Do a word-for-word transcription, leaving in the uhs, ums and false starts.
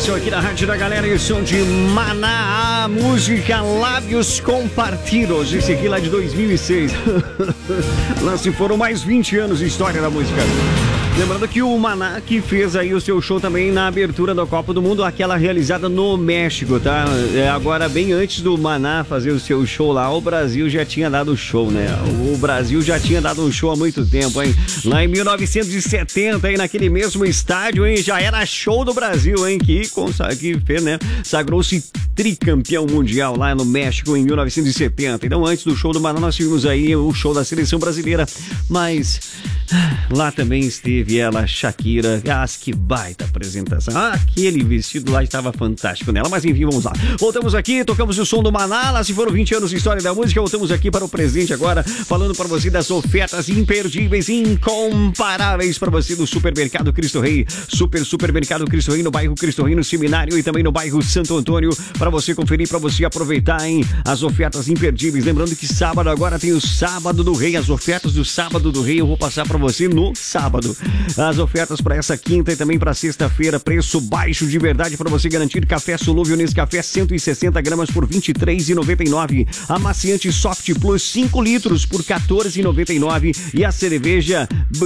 Sucesso aqui na Rádio da Galera e som de Maná, a música Lábios Compartidos. Esse aqui lá de dois mil e seis. Lá se foram mais vinte anos de história da música. Lembrando que o Maná que fez aí o seu show também na abertura da Copa do Mundo, aquela realizada no México, tá? É, agora, bem antes do Maná fazer o seu show lá, o Brasil já tinha dado show, né? O Brasil já tinha dado um show há muito tempo, hein? Lá em mil novecentos e setenta, aí naquele mesmo estádio, hein? Já era show do Brasil, hein? Que, que fez, né? Sagrou-se tricampeão mundial lá no México em mil novecentos e setenta. Então, antes do show do Maná, nós tivemos aí o show da seleção brasileira, mas lá também esteve ela, Shakira. Ah, que baita apresentação. Ah, aquele vestido lá estava fantástico nela. Mas enfim, vamos lá. Voltamos aqui, tocamos o som do Maná. Lá se foram vinte anos de história da música. Voltamos aqui para o presente agora, falando para você das ofertas imperdíveis, incomparáveis para você do Supermercado Cristo Rei. Super Supermercado Cristo Rei no bairro Cristo Rei, no Seminário, e também no bairro Santo Antônio, para você conferir, para você aproveitar, hein? As ofertas imperdíveis. Lembrando que sábado agora tem o Sábado do Rei. As ofertas do Sábado do Rei eu vou passar para você no sábado. As ofertas para essa quinta e também para sexta-feira, preço baixo de verdade para você garantir. Café Solúvel Nescafé cento e sessenta gramas por vinte e três reais e noventa e nove centavos. Amaciante Soft Plus cinco litros por quatorze reais e noventa e nove centavos. E a cerveja